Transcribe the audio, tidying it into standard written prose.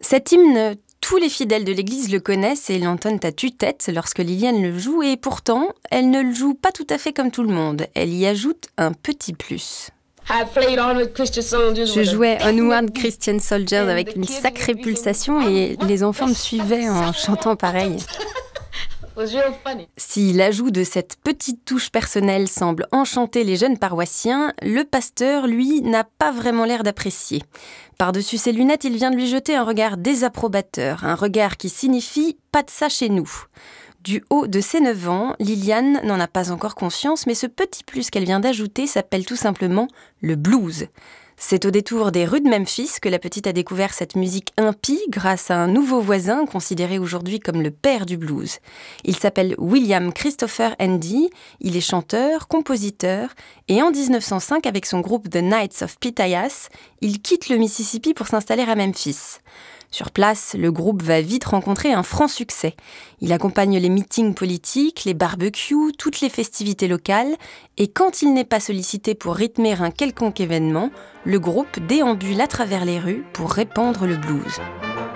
Cet hymne, tous les fidèles de l'église le connaissent et l'entonnent à tue-tête lorsque Liliane le joue, et pourtant, elle ne le joue pas tout à fait comme tout le monde. Elle y ajoute un petit plus. Je jouais Onward Christian Soldiers avec une sacrée pulsation et les enfants me suivaient en chantant pareil. Si l'ajout de cette petite touche personnelle semble enchanter les jeunes paroissiens, le pasteur, lui, n'a pas vraiment l'air d'apprécier. Par-dessus ses lunettes, il vient de lui jeter un regard désapprobateur, un regard qui signifie « pas de ça chez nous ». Du haut de ses 9 ans, Liliane n'en a pas encore conscience, mais ce petit plus qu'elle vient d'ajouter s'appelle tout simplement le blues. C'est au détour des rues de Memphis que la petite a découvert cette musique impie grâce à un nouveau voisin considéré aujourd'hui comme le père du blues. Il s'appelle William Christopher Handy, il est chanteur, compositeur et en 1905 avec son groupe The Knights of Pythias, il quitte le Mississippi pour s'installer à Memphis. Sur place, le groupe va vite rencontrer un franc succès. Il accompagne les meetings politiques, les barbecues, toutes les festivités locales, et quand il n'est pas sollicité pour rythmer un quelconque événement, le groupe déambule à travers les rues pour répandre le blues.